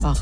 Bax.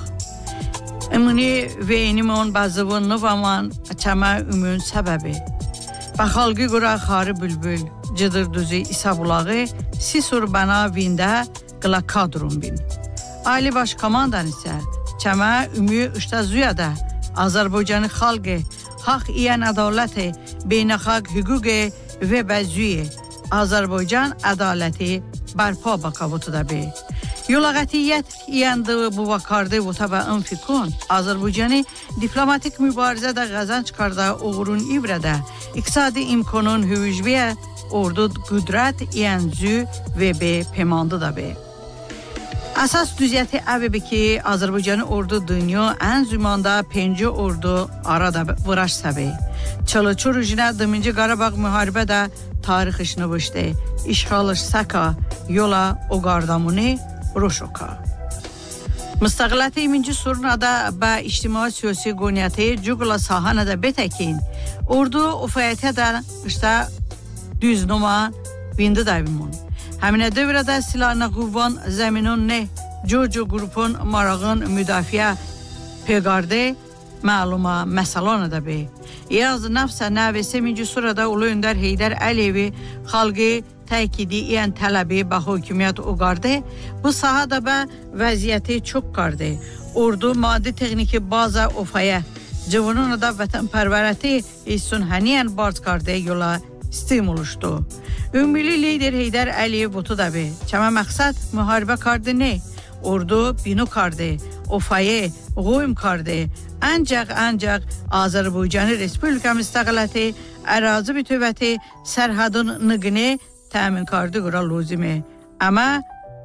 Ümuni veynimon bazıvın nıvaman çama ümün səbəbi. Baxalqı qura xarı bülbül, cıdır düzü İsa bulağı, sisur bana vində qıla kadrum bin. Ali baş komandan isə çama ümü ışta zuyada, Azərbaycanı xalqı, haq iyan adaləti, beynəlxalq hüquqi və bəzüyü, Azərbaycan ədaləti barpa bakavutu da be. Yolağatiyyət iyandı bu vakardı bu taba înfikun, Azərbaycanı diplomatik mübarizədə qazanc çıxarda uğurun ivrədə, iqtisadi imkanın hüvücviyə ordu qüdrət iyanzü və be pemandı da be. Əsas düziyəti əvəbi ki, Azərbaycanı ordu dünya ən zümanda penci ordu arada vıraş səbi. Çalışır ujina 1-ci Qarabağ müharibə də tarix işini vışdı. İşğalış saka yola o qardamuni Roşoka. Müstəqilləti 20-ci surnada və ictimai siyasi qoniyyəti cüqla sahanədə betəkin, ordu ufayətə də işte düz numa vindi davimun. Həminə dövrədə silahına quvvan zəminun ne, Jojo qrupun marağın müdafiə peqardı, məluma məsəlana da be. Yaz nafsa nəvəsi 20-ci surada Ulu Öndər Heydər Əliyevi xalqı təkidi iyan tələbi və hökumiyyət uqardı. Bu sahada və vəziyyəti çox qardı. Ordu maddi texniki baza ofaya, cıvının da vətənpərvərəti isun həniyən barz qardı yola stimuluşdu. Ümmili lider Heydər Əliyev butu da be. Çəmə məqsəd müharibə qardı ne? Ordu binu qardı, ofaya, qoyum qardı. Ancaq Azərbaycan Respublika müstəqilləti, ərazi bütövəti, sərhədin nıqını təmin qardı qura lozimi. Amma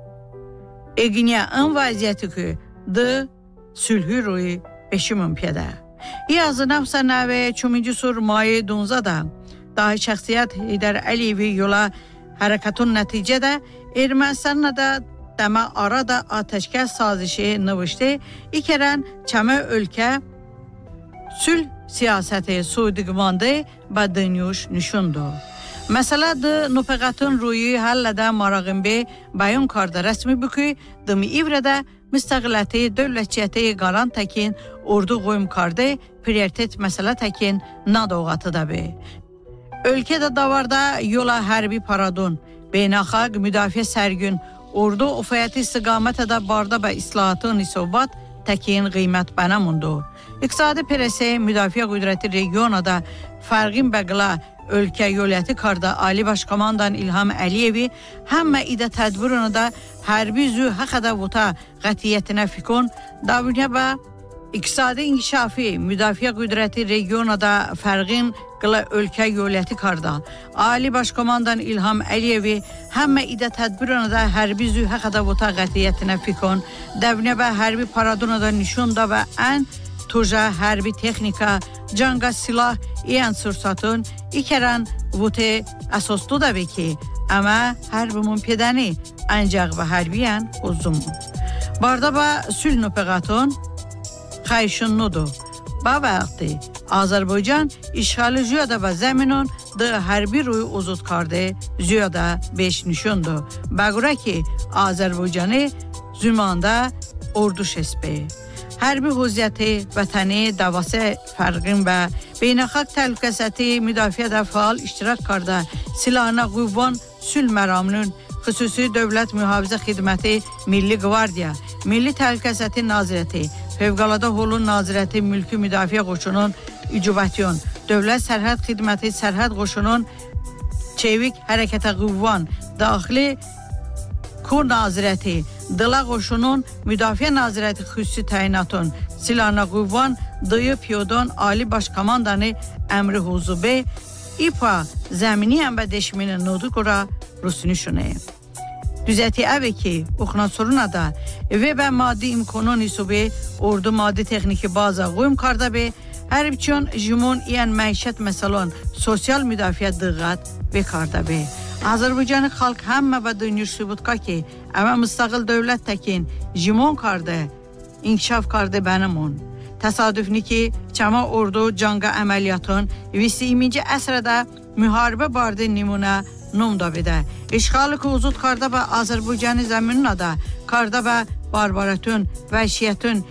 eqniya ən vəziyyəti ki, sülhü ruyu beşimin piyədə. İyazı nafsa nəvə 3-cü sur mayi 12-da dahi şəxsiyyət Heydər Əliyevi yola hərəkatın nəticədə Ermənistanla da dəmə arada ateşkəs sazişi nıvışdı. İkərən çəmə ölkə sülh siyasəti suidiqmandı və dönüş nüşundu. Məsələdir, nüpəqatın ruyu həllədə marağın be bayon karda rəsmi bükü, dımi ivrədə müstəqilləti, dövlətçiyyəti qaran təkin, ordu qoyum kardı, prioritet məsələ təkin, nadoğatı da be. Ölkədə davarda yola hərbi paradon, beynəlxalq müdafiə sərgün, ordu ufayəti istiqamətə də barda və islahatın isobat təkin qiymət bənamundu. İqtisadi perese müdafiə qüdrəti regionada fərqin bəqla ölkə yoliyyəti karda Ali Başkomandan İlham Əliyevi həmmə idə tədbirunu da hərbi zü həqədə vuta qətiyyətinə fikon, davünya və İqtisadi inkişafi müdafiə qüdrəti regionada fərqin qıla ölkə yoliyyəti karda Ali Başkomandan İlham Əliyevi həmmə idə tədbirunu da hərbi zü həqədə vuta qətiyyətinə fikon, davünya və hərbi paradona da nişunda və ən tuja hərbi texnika, canga silah iyan sursatın ikərən vute əsaslı da be ki, əmə hərbimun pədəni ancaq və hərbiyyən uzun. Barda və sülh nüpəqatın xəyşunludur. Ba vaxtı Azərbaycan işğalı züyada və zəminun da hərbi ruyu uzud kardı, züyada 5 nüşundu. Bəqura ki, Azərbaycanı zümanda ordu şesbi. Hərbi huziyyəti, vətəni, davası fərqin və beynəlxalq təhlükəsiyyəti müdafiədə faal iştirak karda silahına qüvvan sülh məramının xüsusi dövlət mühafizə xidməti Milli Qvardiya, Milli Təhlükəsiyyəti Nazirəti, Fövqəladə Holun Nazirəti Mülki Müdafiə Qoşunun İcubətyon, Dövlət Sərhəd Xidməti Sərhəd Qoşunun Çevik Hərəkətə Qüvvan, Daxili Kur Nazirəti, Dıla Qoşunun Müdafiə Nazirəti xüsusi təyinatın silahına qüvvan Dığı Piyodon Ali Başkomandanı Əmri Huzubey İPA zəminiyən və deşminin nodu qura Rusinişunə. Düzəti əvə ki, oxunan soruna da və maddi imkanın isubi ordu maddi texniki baza qoyum karda be, hərbçün jimon iyan məişət məsələn sosial müdafiə dığat və karda be. Azərbaycanı xalq həmmə və dönüş sübutqa ki, əmə müstəqil dövlət təkin jimon karda, inkişaf karda bənimun. Təsadüfni ki, çama ordu canga əməliyyatın 20-ci əsrədə müharibə bardı nimuna numda bedə. İşğalı huzud karda və Azərbaycanı zəminuna da karda və barbaratın, vəhşiyyətin